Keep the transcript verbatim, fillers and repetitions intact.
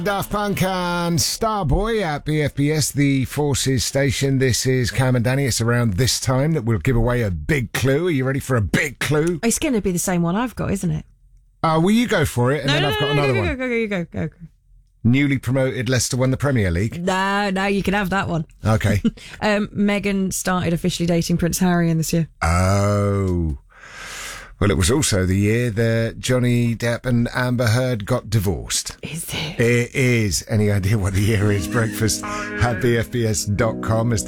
Daft Punk and Starboy at B F B S, the Forces station. This is Cam and Danny. It's around this time that we'll give away a big clue. Are you ready for a big clue? It's going to be the same one I've got, isn't it? Uh, will you go for it? And no, then no, I've got no, another go, one. Go, go, go, go, go, go. Newly promoted Leicester won the Premier League. No, no, you can have that one. Okay. um, Meghan started officially dating Prince Harry in this year. Oh. Well, it was also the year that Johnny Depp and Amber Heard got divorced. Is it? It is. Any idea what the year is? Breakfast at b f b s dot com as the